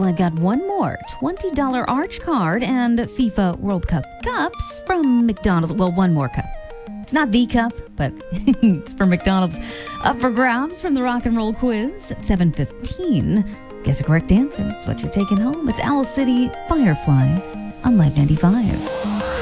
Well, I've got one more $20 Arch card and FIFA World Cup cups from McDonald's. Well, one more cup. It's not the cup, but it's for McDonald's. Up for grabs from the Rock and Roll Quiz at 7:15. Guess the correct answer. It's what you're taking home. It's Owl City Fireflies on Live 95.